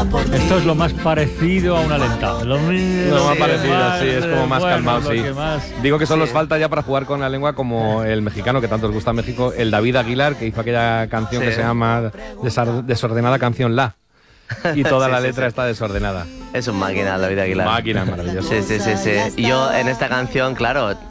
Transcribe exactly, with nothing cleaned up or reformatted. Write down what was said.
por ti. Esto es lo más parecido a una lenta. Lo, mismo, Lo más sí, parecido, más, sí, es como más bueno, calmado, lo sí. que más- Digo que solo Sí. os falta ya para jugar con la lengua como el mexicano que tanto os gusta en México, el David Aguilar, que hizo aquella canción Sí. que se llama Desar- Desordenada Canción La. Y toda Sí, la sí, letra sí. está desordenada. Es un máquina, David Aguilar. Máquina maravillosa. Sí, sí, sí, sí. Y yo en esta canción, claro,